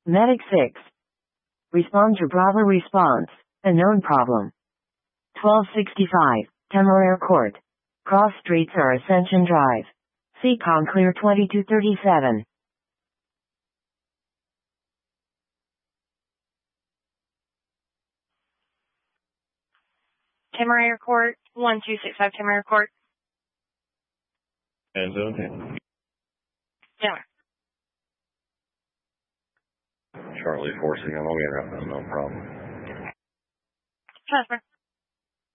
Medic 6. Respond to Bravo response. A known problem. 1265. Temeraire Court. Cross streets are Ascension Drive. Seacon clear 2237. Temeraire Court, 1265 Temeraire Court. And okay. Yeah. Charlie 4 I'll get her up, no problem. Transfer.